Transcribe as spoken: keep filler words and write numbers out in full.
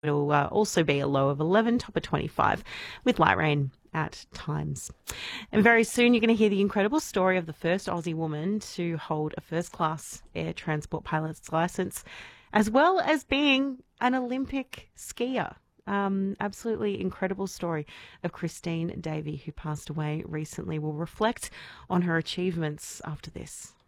It'll uh, also be a low of eleven, top of twenty-five, with light rain at times. And very soon you're going to hear the incredible story of the first Aussie woman to hold a first-class air transport pilot's licence, as well as being an Olympic skier. Um, absolutely incredible story of Christine Davey, who passed away recently. We'll reflect on her achievements after this.